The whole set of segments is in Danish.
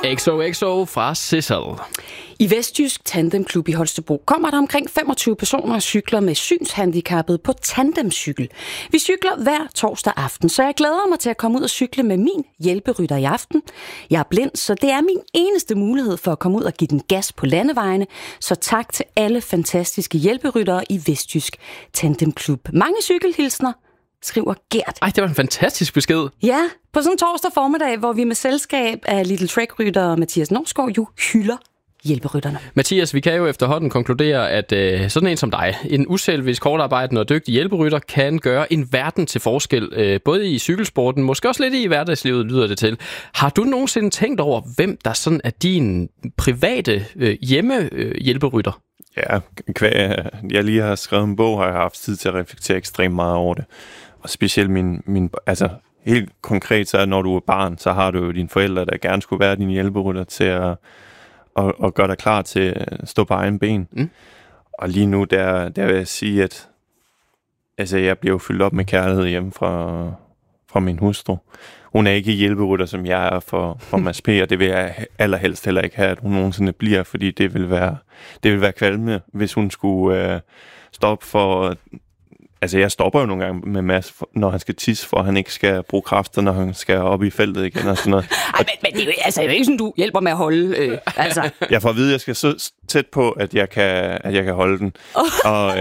XOXO fra Sissel. I Vestjysk Tandemklub i Holstebro kommer der omkring 25 personer og cykler med synshandicappet på tandemcykel. Vi cykler hver torsdag aften, så jeg glæder mig til at komme ud og cykle med min hjælperytter i aften. Jeg er blind, så det er min eneste mulighed for at komme ud og give den gas på landevejene. Så tak til alle fantastiske hjælperyttere i Vestjysk Tandemklub. Mange cykelhilsner, skriver Gert. Ej, det var en fantastisk besked. Ja, på sådan en torsdag formiddag, hvor vi med selskab af Little Trek-rytter Mathias Norsgaard jo hylder hjælperytterne. Mathias, vi kan jo efterhånden konkludere, at sådan en som dig, en uselvisk, hårdarbejdende og dygtig hjælperytter, kan gøre en verden til forskel, både i cykelsporten, måske også lidt i hverdagslivet, lyder det til. Har du nogensinde tænkt over, hvem der sådan er din private hjemmehjælperytter? Ja, jeg lige har skrevet en bog, har jeg haft tid til at reflektere ekstremt meget over det. Og specielt altså helt konkret, så når du er barn, så har du jo dine forældre, der gerne skulle være dine hjælperytter til at gøre dig klar til at stå på egen ben. Mm. Og lige nu, der vil jeg sige, at altså, jeg bliver jo fyldt op med kærlighed hjemme fra min hustru. Hun er ikke hjælperytter, som jeg er for Mads P., og det vil jeg allerhelst heller ikke have, at hun nogensinde bliver, fordi det vil være kvalmende, hvis hun skulle stoppe for... Altså, jeg stopper jo nogle gange med Mads, når han skal tisse, for at han ikke skal bruge kræfter, når han skal op i feltet igen og sådan noget. Ej, men det er jo ikke sådan, du hjælper med at holde, altså. Jeg får at vide, at jeg skal så tæt på, at jeg kan holde den. Og,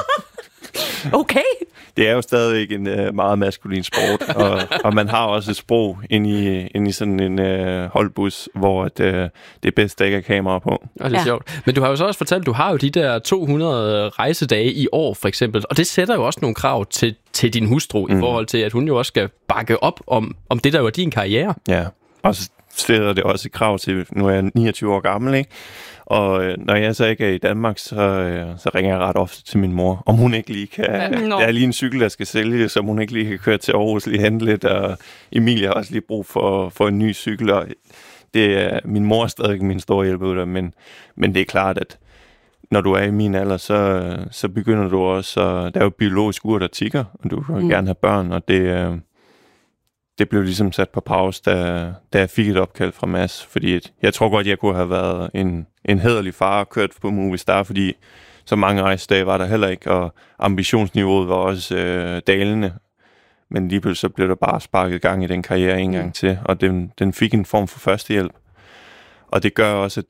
okay. Det er jo stadigvæk en meget maskulin sport, og man har også et sprog inde i sådan en holdbus, hvor det er bedst, der ikke er kamera på. Og det er sjovt. Men du har jo så også fortalt, du har jo de der 200 rejsedage i år, for eksempel, og det sætter jo også nogle krav til din hustru, i forhold til, at hun jo også skal bakke op om det, der var din karriere. Ja, og så stiller det også et krav til, nu er jeg 29 år gammel, ikke? Og når jeg så ikke er i Danmark, så ringer jeg ret ofte til min mor, om hun ikke lige kan... Der er lige en cykel, der skal sælges, som hun ikke lige kan køre til Aarhus lige hente lidt, og Emilie har også lige brug for en ny cykel, og min mor er stadig min store hjælperytter, men det er klart, at når du er i min alder, så begynder du også... Der er jo biologisk ur, der tikker, og du vil gerne have børn, og det blev ligesom sat på pause, da jeg fik et opkald fra Mads, fordi jeg tror godt, jeg kunne have været en hæderlig far og kørt på Movistar, fordi så mange rejsedage var der heller ikke, og ambitionsniveauet var også dalende. Men lige pludselig så blev der bare sparket gang i den karriere en gang til, og den fik en form for førstehjælp. Og det gør også, at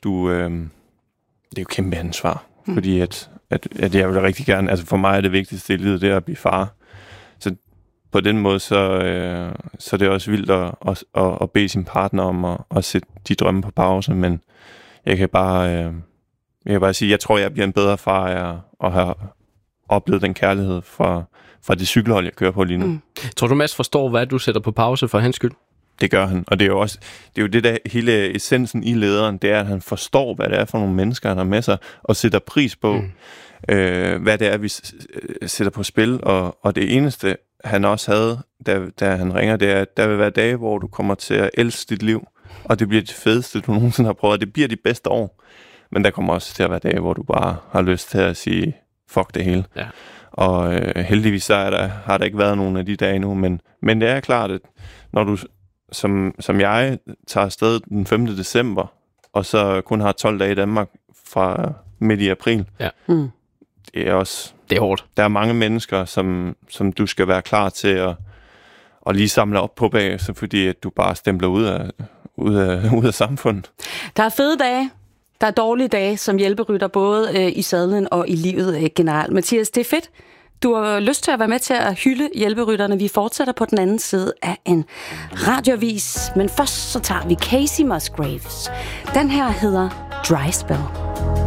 det er jo kæmpe ansvar, fordi at jeg vil rigtig gerne, altså for mig er det vigtigste i livet, det er at blive far. Så på den måde, så er det også vildt at bede sin partner om at sætte de drømme på pause, men jeg kan bare sige, jeg tror, jeg bliver en bedre far af at have oplevet den kærlighed fra det cykelhold, jeg kører på lige nu. Mm. Tror du, Mads forstår, hvad du sætter på pause for hans skyld? Det gør han, og det er jo det der hele essensen i lederen, det er, at han forstår, hvad det er for nogle mennesker, han har med sig, og sætter pris på, hvad det er, vi sætter på spil, og det eneste, han også havde, da han ringer, det er, at der vil være dage, hvor du kommer til at elske dit liv, og det bliver det fedeste, du nogensinde har prøvet, og det bliver de bedste år. Men der kommer også til at være dage, hvor du bare har lyst til at sige, fuck det hele. Ja. Og heldigvis så har der ikke været nogen af de dage endnu, men det er klart, at når du, som jeg, tager afsted den 5. december, og så kun har 12 dage i Danmark fra midt i april, det er også... Det er hårdt. Der er mange mennesker, som du skal være klar til at lige samle op på bagefter, fordi at du bare stempler ud af samfundet. Der er fede dage, der er dårlige dage som hjælperytter, både i sadlen og i livet generelt. Mathias, det er fedt. Du har lyst til at være med til at hylde hjælperytterne. Vi fortsætter på den anden side af en radioavis. Men først så tager vi Casey Musgraves. Den her hedder Dry Spell.